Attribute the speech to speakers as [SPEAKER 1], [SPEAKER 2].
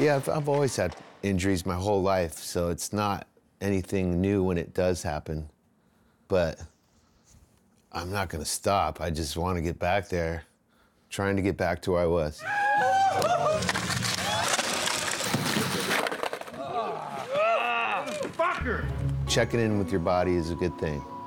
[SPEAKER 1] Yeah, I've always had injuries my whole life, so it's not anything new when it does happen. But I'm not gonna stop. I just want to get back there, trying to get back to where I was.
[SPEAKER 2] Fucker!
[SPEAKER 1] Checking in with your body is a good thing.